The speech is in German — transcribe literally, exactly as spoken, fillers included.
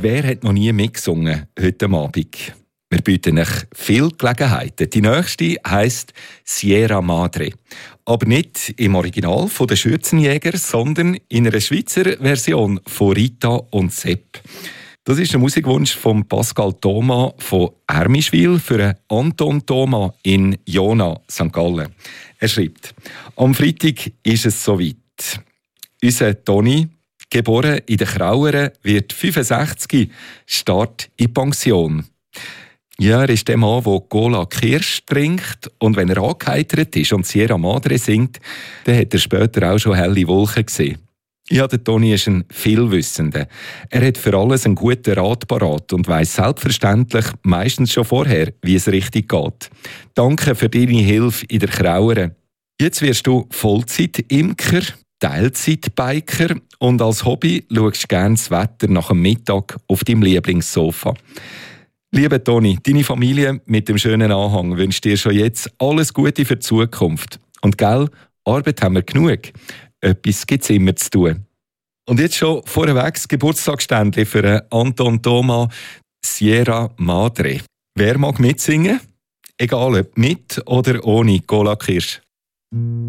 Wer hat noch nie mitgesungen heute Abend? Wir bieten euch viele Gelegenheiten. Die nächste heisst Sierra Madre. Aber nicht im Original von den Schürzenjäger, sondern in einer Schweizer Version von Rita und Sepp. Das ist der Musikwunsch von Pascal Thomas von Ermischwil für Anton Thomas in Jona, Sankt Gallen. Er schreibt: Am Freitag ist es soweit. Unser Toni, geboren in den Kraueren, wird fünfundsechzig, Start in Pension. Ja, er ist der Mann, der Cola Kirsch trinkt, und wenn er angeheitert ist und Sierra Madre singt, dann hat er später auch schon helle Wolken gesehen. Ja, der Toni ist ein Vielwissender. Er hat für alles einen guten Rat parat und weiss selbstverständlich meistens schon vorher, wie es richtig geht. Danke für deine Hilfe in der Krauere. Jetzt wirst du Vollzeit-Imker, Teilzeit-Biker und als Hobby schaust du gerne das Wetter nach dem Mittag auf deinem Lieblingssofa. Lieber Toni, deine Familie mit dem schönen Anhang wünscht dir schon jetzt alles Gute für die Zukunft. Und gell, Arbeit haben wir genug. Etwas gibt es immer zu tun. Und jetzt schon vorweg das Geburtstagsständchen für Anton Thomas, Sierra Madre. Wer mag mitsingen? Egal ob mit oder ohne Cola Kirsch.